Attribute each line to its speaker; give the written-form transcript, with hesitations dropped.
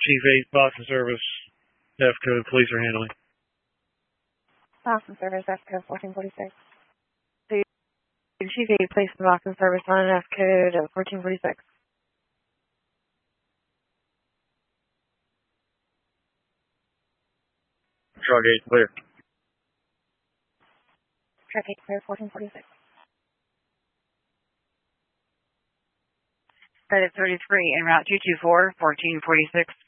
Speaker 1: Chief 8, Boston Service, F code, police are handling.
Speaker 2: Boston Service, F code 1446. So Chief 8, place the Boston Service on F code 1446.
Speaker 1: Truck 8, clear.
Speaker 2: Truck 8, clear 1446.
Speaker 3: Credit 33, en route 224, 1446.